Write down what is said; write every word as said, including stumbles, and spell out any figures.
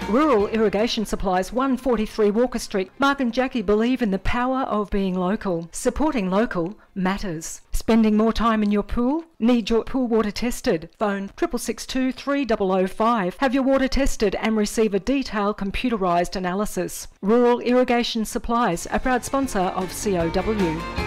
Rural Irrigation Supplies, one forty-three Walker Street. Mark and Jackie believe in the power of being local. Supporting local matters. Spending more time in your pool? Need your pool water tested? Phone six six two, three zero zero five. Have your water tested and receive a detailed computerised analysis. Rural Irrigation Supplies, a proud sponsor of C O W.